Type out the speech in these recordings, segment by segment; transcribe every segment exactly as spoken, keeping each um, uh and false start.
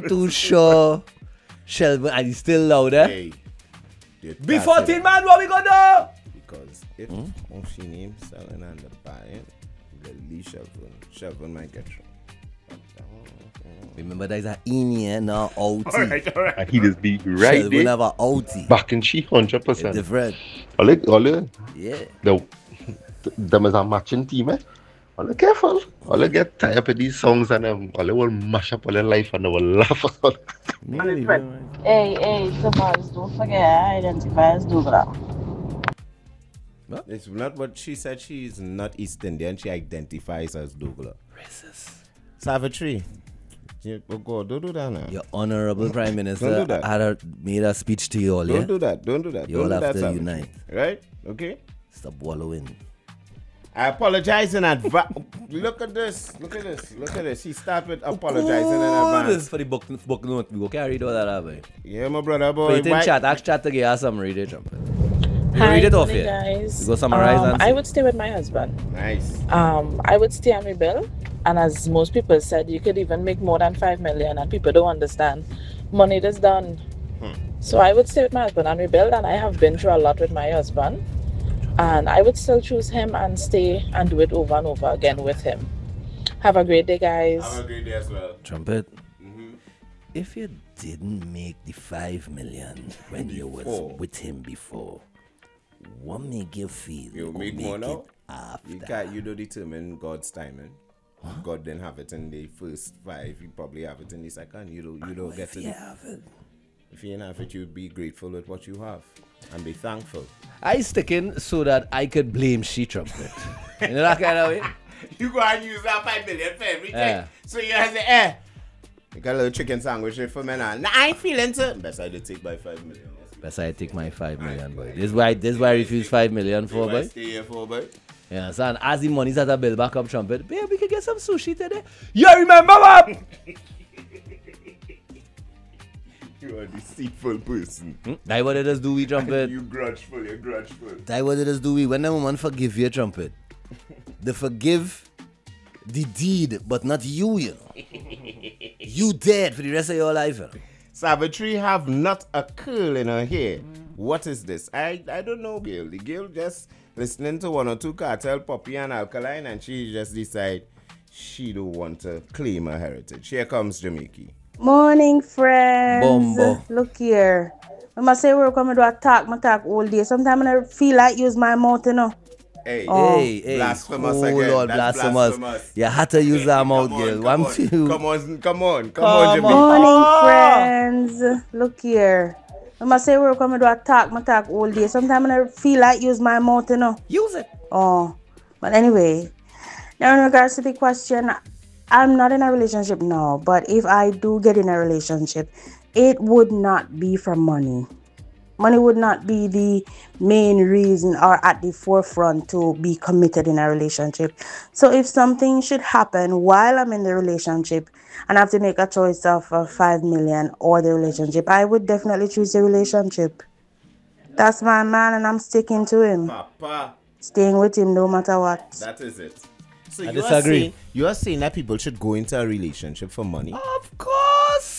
too sure Shelburne, and he's still louder. Hey, B fourteen, man, what we gonna do? Because if hmm? if she names selling and the buying, the Lee Shelburne, Shelburne might get through. Remember, there's an in here, now outie. All right, all right. And he just be right Shelburne there. have an outie. Back in she, one hundred percent. Different. All it, all it. Yeah. The, them is a matching team, eh? All it careful. All it get tied up with these songs and um, all it will mash up all their life and they will laugh at Hey, hey, Tomas, don't forget, I identify as Douglas. What? It's not what she said. She is not East Indian. She identifies as Douglas. Racist. Savitri. Oh God, don't do that now. Your honorable Prime Minister Don't do that. had a, made a speech to you all, Don't yeah? do that. Don't do that. You don't all do have that, to Savitri. unite. Right? Okay? Stop wallowing. I apologize in advance. Look at this. Look at this. Look at this. He started with apologizing in Oh, advance. this is for the book, book note. We go carry it all that away. Yeah, my brother, boy. Wait in Why- chat. Ask chat to get us some read it, trumpet. You Hi, read it off morning, here. guys. You go summarize um, and I see. would stay with my husband. Nice. Um, I would stay and rebuild. And as most people said, you could even make more than five million, and people don't understand. Money is done. Hmm. So I would stay with my husband and rebuild, and I have been through a lot with my husband. And I would still choose him and stay and do it over and over again with him. Have a great day, guys. Have a great day as well. Trumpet. Mm-hmm. If you didn't make the five million when you was Before. with him before, what make you feel? You or make more now? it after? You can't. You don't determine God's timing. If God didn't have it in the first five, you probably have it in the second. You don't. You don't What get if to. you the- have it? If you didn't have it, you'd be grateful with what you have and be thankful. I stick in so that I could blame she trumpet. You know that kind of way? You go and use that five million for everything. Yeah. So you have the air. You got a little chicken sandwich for me now. Nah, I ain't feeling so. Best I did take by five million. Best I take my five million, boy. This is why this is why I refuse five million for, Why boy. stay here for, boy? Yeah, son. As the money's at a bill back up trumpet, babe, we could get some sushi today. You remember what? You are a deceitful person. Hmm? That what it is do we trumpet? You grudgeful, you're grudgeful. That what it is do we when the woman forgive you trumpet. They forgive the deed, but not you, you know. You dead for the rest of your life, you know. Savitri have not a curl in her hair. What is this? I, I don't know, girl. The girl just listening to one or two cartel, Poppy and Alkaline, and she just decide she don't want to claim her heritage. Here comes Jamaica. Morning, friends. Bumbo. Look here. I must say we're coming to attack, my talk all day. Sometimes I feel like use my mouth, you know. Hey, Oh. Hey, hey, blasphemous oh again. Lord, That's blasphemous. blasphemous. You had to use that mouth, Come girl. on, One, come two. on, come on, come on, come Come on, Jamaica. Morning, Ah. friends. Look here. I must say we're coming to attack, my talk all day. Sometimes I feel like use my mouth, you know. Use it. Oh, but anyway, now in regards to the question, I'm not in a relationship now, but if I do get in a relationship, it would not be for money. Money would not be the main reason or at the forefront to be committed in a relationship. So if something should happen while I'm in the relationship and I have to make a choice of uh, five million or the relationship, I would definitely choose the relationship. That's my man and I'm sticking to him. Papa, Staying with him no matter what. that is it. So I you are, disagree. saying, you are saying that people should go into a relationship for money? Of course.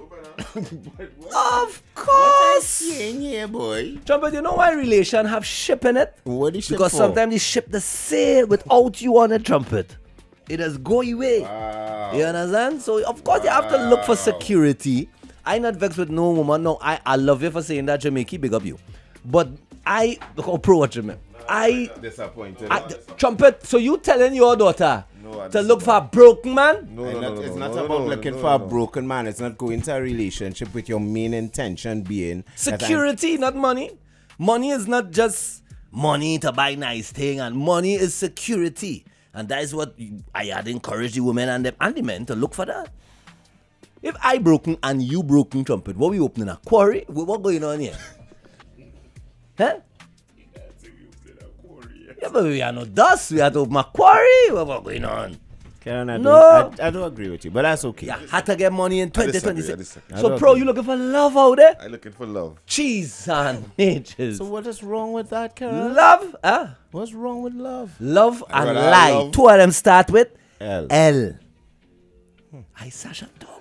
Of What course. saying here, boy? Trumpet, you know why relation have ship in it? What is ship Because for? sometimes they ship the sail without you on a trumpet. It has go away. Wow. You understand? So of course you have to look for Wow. security. I not vexed with no woman. No, I, I love you for saying that, Jamaica. Big up you. But I look how pro what you mean. I, Disappointed. I trumpet. So you telling your daughter No, I to look disagree. for a broken man? No, no, no, it's not about looking for a broken man. It's not going into a relationship with your main intention being that I'm- Security, not money. Money is not just money to buy nice thing, and money is security. And that is what you- I had encouraged the women and the, and the men to look for that. If I broken and you broken trumpet, what we opening a quarry? What, what going on here? Huh? Yeah, but we are no dust. We have to open a quarry. What, what going on? Karen, I, No. don't, I, I don't agree with you, but that's okay. Yeah, had to get money in twenty disagree, I twenty-six. disagree. I So, don't pro, agree. you looking for love out there? I looking for love. Cheese and natures. So what is wrong with that, Karen? Love, huh? What's wrong with love? Love and rather lie. love- Two of them start with L. L. I Sasha told